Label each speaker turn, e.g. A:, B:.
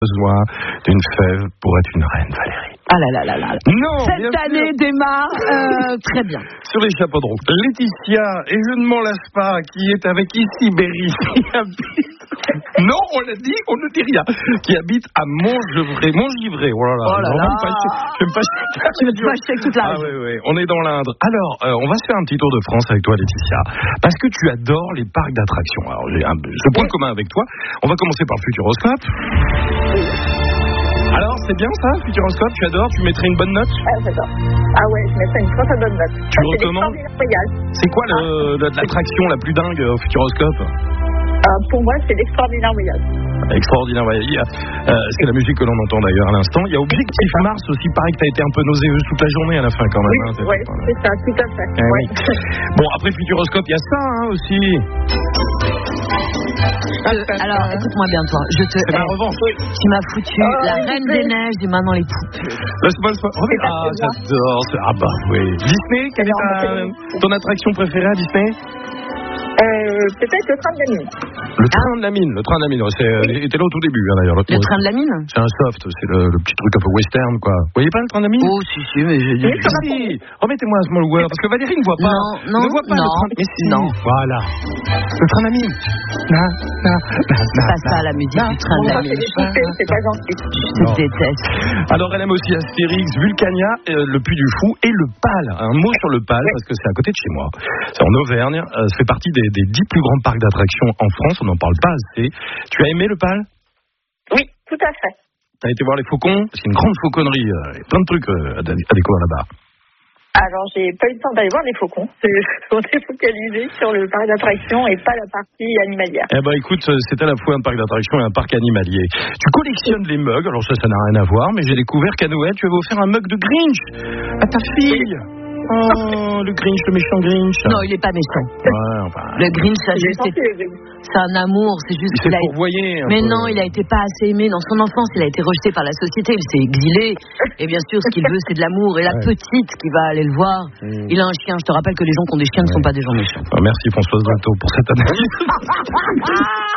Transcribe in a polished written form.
A: besoin d'une fève pour être une reine, Valérie.
B: Ah là là là là.
A: Non,
B: cette année démarre très bien.
A: Sur les chapeaux de roue. Laetitia, et je ne m'en lasse pas, qui est avec ici Berry, qui habite... Non, on l'a dit, on ne dit rien. Qui habite à Montgivray. Montgivray, oh là là.
B: Oh là là.
A: Je vais me fâcher.
B: Tu veux te fâcher avec toute la
A: région. Oui, on est dans l'Indre. Alors, on va se faire un petit tour de France avec toi, Laetitia. Parce que tu adores les parcs d'attractions. Alors, j'ai ce point commun avec toi. On va commencer par le Futuroscope. Alors, c'est bien ça, Futuroscope? Tu adores? Tu mettrais une bonne note?
C: J'adore. Ah ouais, je mettrais une très très bonne note.
A: Tu recommandes? C'est quoi l'attraction la plus dingue au Futuroscope?
C: Pour moi, c'est l'Extraordinaire Voyage.
A: Extraordinaire Voyage. C'est la musique que l'on entend d'ailleurs à l'instant. Il y a Objectif Mars aussi. Pareil que tu as été un peu nauséeuse toute la journée à la fin quand même.
C: Oui, c'est ça, tout à fait.
A: Oui. Bon, après Futuroscope, il y a ça aussi.
B: Alors, écoute-moi bien, toi.
A: C'est ma revanche.
B: Tu m'as foutu la Reine des Neiges et maintenant les poupées.
A: Laisse-moi. Ah, j'adore. Ah bah oui. Disney, quelle est ton attraction préférée à Disney?
C: Peut-être le train de la mine.
A: Le train de la mine, était là au tout début d'ailleurs.
B: Le train de la mine?
A: C'est un soft, c'est le petit truc un peu western quoi. Vous voyez pas le train de la mine?
B: Oh si, mais j'ai dit.
A: Si, remettez-moi un small world, parce que Valérie ne voit pas.
B: Non,
A: ne voit pas le train de... Mais si.
B: Non.
A: Voilà. Le train de la mine.
B: C'est pas ça la musique du train de la mine.
C: C'est pas gentil.
B: Je déteste.
A: Alors elle aime aussi Astérix, Vulcania, le Puy du Fou et le PAL. Un mot sur le PAL, parce que c'est à côté de chez moi. C'est en Auvergne. Ça fait partie des 10 plus grands parcs d'attractions en France. On n'en parle pas assez. Tu as aimé le PAL?
C: Oui, tout à fait.
A: Tu as été voir les faucons? C'est une grande fauconnerie. Il y a plein de trucs à découvrir là-bas.
C: Alors, j'ai pas eu le temps d'aller voir les faucons. On est focalisé sur le parc d'attractions et pas la partie animalière.
A: Eh ben, écoute, c'est à la fois un parc d'attractions et un parc animalier. Tu collectionnes les mugs, alors ça n'a rien à voir, mais j'ai découvert qu'à Noël, tu avais offert un mug de Grinch à ta fille. Oh, le Grinch, le méchant Grinch.
B: Non, il est pas méchant.
A: Ouais, enfin...
B: Le Grinch, c'est un amour, c'est juste
A: qu'il a été...
B: Mais non, il a été pas assez aimé dans son enfance, il a été rejeté par la société, il s'est exilé. Et bien sûr, ce qu'il veut, c'est de l'amour. Et la petite qui va aller le voir, il a un chien. Je te rappelle que les gens qui ont des chiens ne sont pas des gens méchants.
A: Merci Françoise Dolto pour cette analyse.